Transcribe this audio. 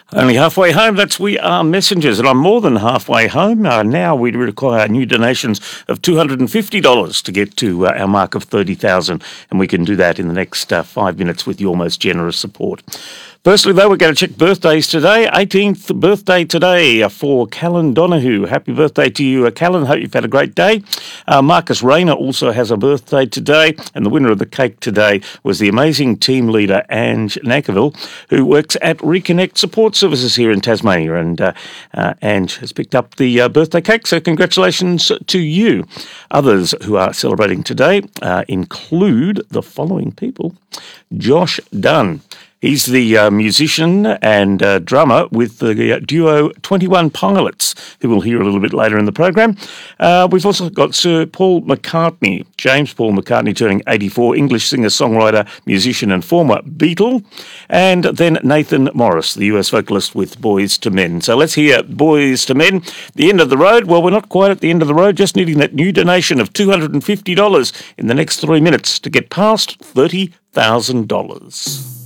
Only halfway home, that's We Are Messengers, and I'm more than halfway home. Now we require new donations of $250 to get to our mark of 30,000, and we can do that in the next 5 minutes with your most generous support. Firstly, though, we're going to check birthdays today. 18th birthday today for Callan Donahue. Happy birthday to you, Callan. Hope you've had a great day. Marcus Rayner also has a birthday today, and the winner of the cake today was the amazing team leader, Ange Nankiville, who works at Reconnect Support Services here in Tasmania, and Ange has picked up the birthday cake, so congratulations to you. Others who are celebrating today include the following people. Josh Dunn. He's the musician and drummer with the duo 21 Pilots, who we'll hear a little bit later in the program. We've also got Sir Paul McCartney, James Paul McCartney, turning 84, English singer, songwriter, musician and former Beatle. And then Nathan Morris, the US vocalist with Boys to Men. So let's hear Boys to Men. The end of the road. Well, we're not quite at the end of the road, just needing that new donation of $250 in the next 3 minutes to get past $30,000.